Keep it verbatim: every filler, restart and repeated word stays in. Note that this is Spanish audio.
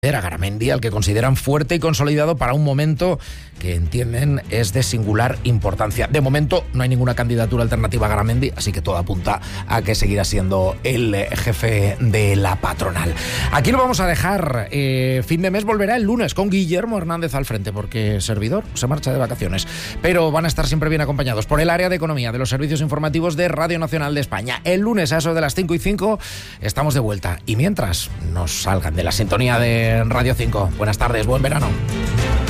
a Garamendi, al que consideran fuerte y consolidado para un momento que entienden es de singular importancia. De momento no hay ninguna candidatura alternativa a Garamendi, así que todo apunta a que seguirá siendo el jefe de la patronal. Aquí lo vamos a dejar. Eh, fin de mes volverá el lunes con Guillermo Hernández al frente, porque servidor se marcha de vacaciones. Pero van a estar siempre bien acompañados por el área de economía de los servicios informativos de Radio Nacional de España. El lunes a eso de las cinco y cinco estamos de vuelta. Y mientras nos salgan de la sintonía de Radio cinco. Buenas tardes, buen verano.